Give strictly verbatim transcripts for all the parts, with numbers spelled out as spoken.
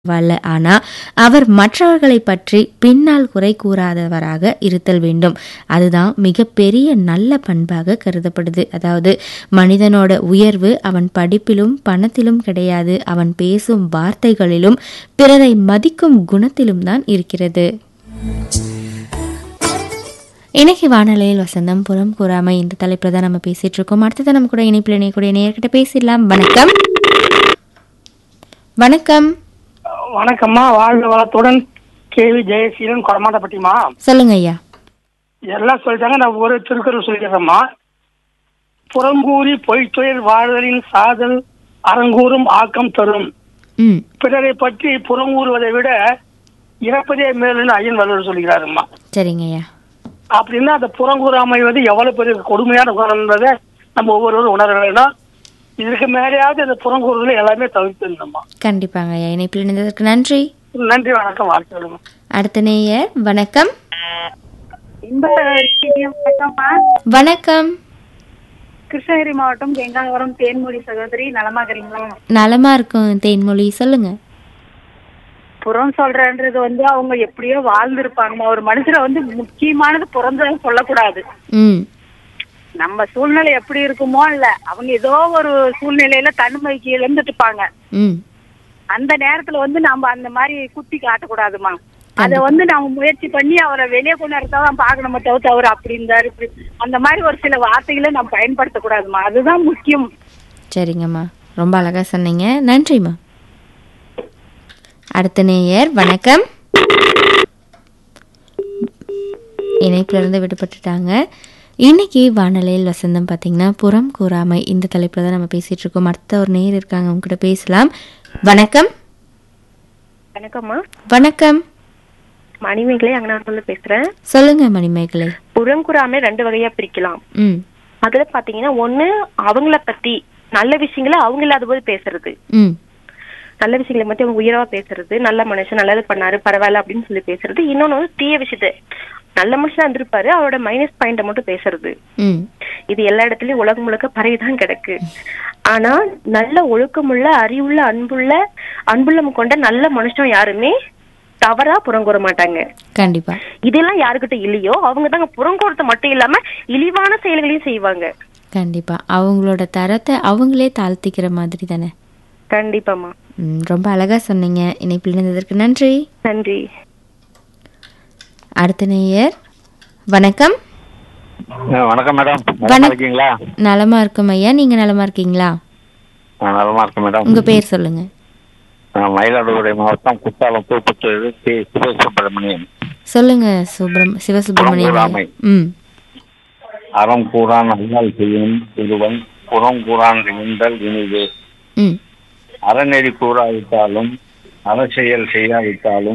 பரவாயில்ல. ஆனா அவர் மற்றவர்களை பற்றி பின்னால் குறை கூறாதவராக இருத்தல் வேண்டும். அதுதான் மிகப்பெரிய நல்ல பண்பாக கருதப்படுது. அதாவது மனிதனோட உயர்வு அவன் படிப்பிலும் பணத்திலும் கிடையாது, அவன் பேசும் வார்த்தைகளிலும் பிறரை மதிக்கும் குணத்திலும் தான் இருக்கிறது. இன்னைக்கு வானொலியில் வசந்தம் புறம் கூறாமை இந்த தலைப்புல தான் நம்ம பேசிட்டு இருக்கோம். அடுத்ததான் நம்ம கூட இணைப்பில் இணையக்கூடிய நேயர்கிட்ட பேசிடலாம். வணக்கம். வணக்கம். வணக்கம்மா, வாழ்க வளத்துடன். கேவி ஜெயசீலன், கொடமாட்டப்பட்டிமா. சொல்லுங்க ஐயா. எல்லாம் சொல்லிட்டாங்க, நான் ஒரு திருக்குறள் சொல்லிடுறேம்மா. புறங்கூறி பொய்த்தொழில் வாழ்தலின் சாதல் அறங்கூறும் ஆக்கம் தரும். பிறரை பற்றி புறங்கூறுவதை விட இறப்பதே மேலுன்னு ஐயன் வள்ளுவர் சொல்லிக்கிறாருமா. சரிங்க ஐயா. அப்படின்னா அந்த புறங்கூறாமை வந்து எவ்வளவு பெரிய கொடுமையான குணம் என்பதை நம்ம ஒவ்வொருவரும் உணர வேண்டும். இதுக்கு மேலேயாவது இந்த புறங்கூறுதலை எல்லாமே தவிர்த்துமா. கண்டிப்பாங்க ஐயா. இணைப்பில் இணைந்ததற்கு நன்றி. நன்றி, வணக்கம். வாழ்க்கை. அடுத்த நேயர். வணக்கம். வணக்கம். கிருஷ்ணகிரி மாவட்டம் கெங்காவரம் தேன்மொழி சகோதரி, நலமா இருக்கிறீங்களா? நலமா இருக்கும் தேன்மொழி, சொல்லுங்க. புறம் சொல்றன்றது வந்து அவங்க எப்படியோ வாழ்ந்துருப்பாங்கம்மா. ஒரு மனுஷரை வந்து முக்கியமானது புறந்த சொல்லக்கூடாது. ம் நம்ம சூழ்நிலை எப்படி இருக்குமோ இல்ல, அவங்க ஏதோ ஒரு சூழ்நிலையில தனிமைக்கு இழந்துட்டு இருப்பாங்க. அந்த நேரத்துல வந்து நம்ம அந்த மாதிரி குத்தி காட்டக்கூடாதுமா. அத வந்து நம்ம முயற்சி பண்ணி அவரை வெளியே கொண்டு வரதான் பாக்கணுமே தவிர்த்து அவர் அப்படி இருந்தாரு இப்படி அந்த மாதிரி ஒரு சில வார்த்தைகளை நம்ம பயன்படுத்தக்கூடாதுமா. அதுதான் முக்கியம். சரிங்கம்மா, ரொம்ப அழகா சொன்னீங்க. நன்றிம்மா. அடுத்த நேயர். வணக்கம். இணைப்புல இருந்து விடுபட்டுட்டாங்க. இன்னைக்கு வானொலியில் வசந்தம் பார்த்தீங்கன்னா புறம் கூறாமை இந்த தலைப்புல தான் நம்ம பேசிட்டு இருக்கோம். அடுத்த ஒரு நேயர் இருக்காங்க, அவங்க கிட்ட பேசலாம். வணக்கம். வணக்கம்மா. வணக்கம். மணிமேகலை அங்கனால பேசுறேன். சொல்லுங்க மணிமேகலை. புறங்குறாமை ரெண்டு வகையா பிரிக்கலாம். ம் அதுல பாத்தீங்கன்னா ஒண்ணு அவங்கள பத்தி நல்ல விஷயங்களை அவங்க இல்லாத போது பேசுறது. ம் நல்ல விஷயங்களை பத்தி அவங்க உயர்வா பேசுறது, நல்ல மனுஷன் நல்லது பண்ணாரு பரவாயில்ல அப்படின்னு சொல்லி பேசுறது. இன்னொன்னு வந்து தீய விஷயத்த நல்ல மனுஷனா இருந்திருப்பாரு அவரோட மைனஸ் பாயிண்ட மட்டும் பேசுறது. இது எல்லா இடத்துலயும் உலகம் முழுக்க பரவிதான் கிடக்கு. ஆனா நல்ல ஒழுக்கமுள்ள அறிவுள்ள அன்புள்ள அன்புள்ளம் கொண்ட நல்ல மனுஷன் யாருமே தவறா புறங்கூற மாட்டாங்க. கண்டிப்பா. இதெல்லாம் யாருக்கிட்ட இல்லையோ அவங்க தாங்க புறங்கூறத மட்டும் இல்லாம இழிவான செயல்களையும் செய்வாங்க. கண்டிப்பா. அவங்களோட தரத்தை அவங்களே தாழ்த்திக்கிற மாதிரி தானே. கண்டிப்பாமா. ரொம்ப அழகா சொன்னீங்க. இணைப்பில் இருந்ததற்கு நன்றி. நன்றி. அடுத்த நேயர். வணக்கம். வணக்கம் மேடம். இருக்கீங்களா? நலமா இருக்கும் ஐயா, நீங்க நலமா இருக்கீங்களா? நலமா இருக்கும் மேடம். உங்க பேர் சொல்லுங்க. மயிலாடுதுறை மாவட்டம் குத்தாலம் பூப்புத்தூர் சிவசுப்பிரமணியன். சொல்லுங்க சுப்ரம் சிவசுப்பிரமணியன். ம் அறம் கூறான் அல்லால் செய்யும் ஒருவன் புறம் கூறான் என்றால் இனிது. ம் அறநெறி கூறாவிட்டாலும் அறச்செயல் செய்யாவிட்டாலும்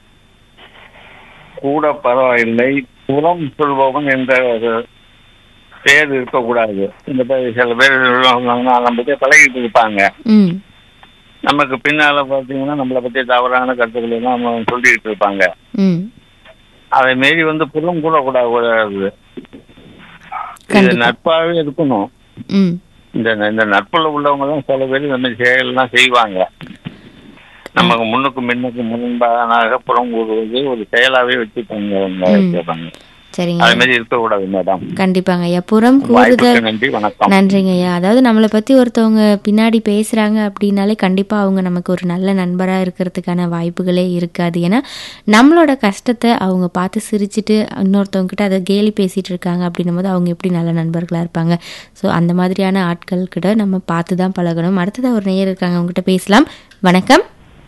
கூட பரவாயில்லை, புறம் சொல்பவன் என்ற ஒரு பேர் இருக்கக்கூடாது. இந்த சில பேர் நம்ம பத்தி பழகிட்டு இருப்பாங்க. நமக்கு பின்னால பாத்தீங்கன்னா நம்மளை பத்தி தவறான கருத்துக்களை எல்லாம் சொல்லிட்டு இருப்பாங்க. அதை மீறி வந்து புறம் கூடக்கூடாது. இது நட்பாவே இருக்கணும். இந்த இந்த நட்புல உள்ளவங்க தான் சில பேர் இந்த மாதிரி செயல்லாம் செய்வாங்க. நமக்கு முன்னுக்கு முன்னுக்கு முன்பாக புறம் கூறுவது ஒரு செயலாவே வச்சுப்பாங்க. சரிங்க. அது மாதிரி இருக்கக்கூடாது மேடம். கண்டிப்பாங்க ஐயா. புறம் கூறுதல். நன்றி, வணக்கம். நன்றிங்க ஐயா. அதாவது நம்மளை பத்தி ஒருத்தவங்க பின்னாடி பேசுறாங்க அப்படின்னாலே கண்டிப்பா அவங்க நமக்கு ஒரு நல்ல நண்பரா இருக்கிறதுக்கான வாய்ப்புகளே இருக்காது. ஏன்னா நம்மளோட கஷ்டத்தை அவங்க பார்த்து சிரிச்சுட்டு இன்னொருத்தவங்க கிட்ட அதை கேலி பேசிட்டு இருக்காங்க அப்படின்னும் போது அவங்க எப்படி நல்ல நண்பர்களா இருப்பாங்க. ஸோ அந்த மாதிரியான ஆட்கள் கிட்ட நம்ம பார்த்து தான் பழகணும். அடுத்ததான் ஒரு நேயர் இருக்காங்க, அவங்க கிட்ட பேசலாம். வணக்கம்.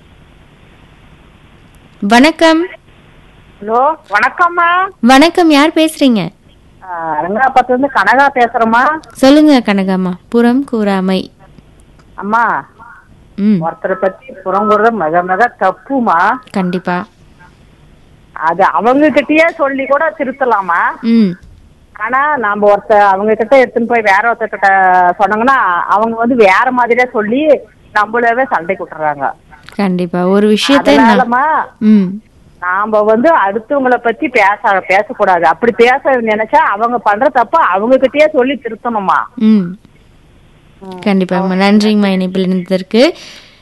வணக்கம். ஹலோ, வணக்கம்மா. வணக்கம். யார் பேசுறீங்க? ரங்கராப்பத்துல இருந்து கனகா பேசுறேம்மா. சொல்லுங்க கனகாமா. புறம் கூறாமை. அம்மா, ஒருத்தரை பத்தி புறம் கூறுறது மிக மிக தப்புமா. கண்டிப்பா. அது அவங்க கிட்டயே சொல்லி கூட திருத்தலாமா. ஆனா நாம ஒருத்த அவங்க கிட்ட எடுத்துன்னு போய் வேற ஒருத்தர் கிட்ட சொன்னாங்கன்னா அவங்க வந்து வேற மாதிரியே சொல்லி நம்மளவே சண்டை குட்டுறாங்க. கண்டிப்பா. ஒரு விஷயத்த நாம வந்து அடுத்தவங்களை பத்தி பேச பேசக்கூடாது. அப்படி பேச நினைச்சா அவங்க பண்ற தப்ப அவங்க கிட்டயே சொல்லி திருத்தணுமா. கண்டிப்பா. நன்றிங்கம்மா இணைப்பில் இருந்ததற்கு.